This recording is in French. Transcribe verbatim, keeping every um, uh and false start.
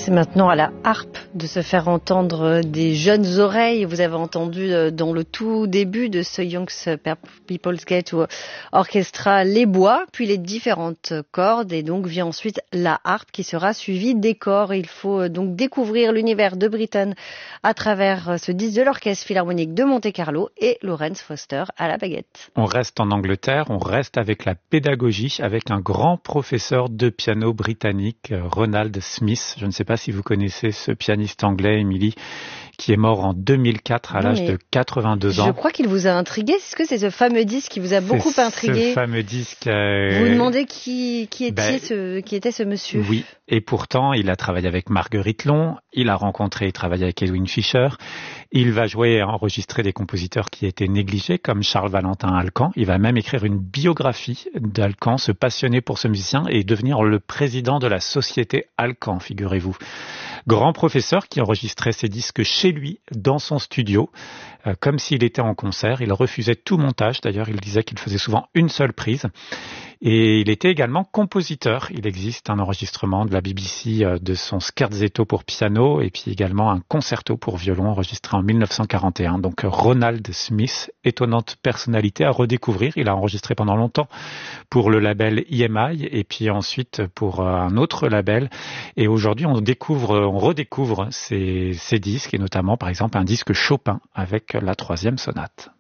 C'est maintenant à la harpe de se faire entendre des jeunes oreilles. Vous avez entendu dans le tout début de ce Young People's Gate Orchestra les bois, puis les différentes cordes, et donc vient ensuite la harpe qui sera suivie des corps. Il faut donc découvrir l'univers de Britten à travers ce disque de l'Orchestre Philharmonique de Monte-Carlo et Lawrence Foster à la baguette. On reste en Angleterre, on reste avec la pédagogie, avec un grand professeur de piano britannique, Ronald Smith. Je ne sais pas si vous connaissez ce pianiste anglais, Émilie, qui est mort en deux mille quatre à non, l'âge de quatre-vingt-deux ans. Je crois qu'il vous a intrigué. Est-ce que c'est ce fameux disque qui vous a beaucoup c'est intrigué? Ce fameux disque. Euh... Vous vous demandez qui, qui, était ben, ce, qui était ce monsieur? Oui, et pourtant, il a travaillé avec Marguerite Long, il a rencontré et travaillé avec Edwin Fischer. Il va jouer et enregistrer des compositeurs qui étaient négligés, comme Charles-Valentin Alcan. Il va même écrire une biographie d'Alcan, se passionner pour ce musicien et devenir le président de la société Alcan, figurez-vous. Grand professeur qui enregistrait ses disques chez lui, dans son studio, euh, comme s'il était en concert. Il refusait tout montage, d'ailleurs il disait qu'il faisait souvent une seule prise. Et il était également compositeur. Il existe un enregistrement de la B B C de son scherzetto pour piano et puis également un concerto pour violon enregistré en mille neuf cent quarante et un. Donc Ronald Smith, étonnante personnalité à redécouvrir. Il a enregistré pendant longtemps pour le label E M I et puis ensuite pour un autre label. Et aujourd'hui, on découvre, on redécouvre ces, ces disques et notamment par exemple un disque Chopin avec la troisième sonate.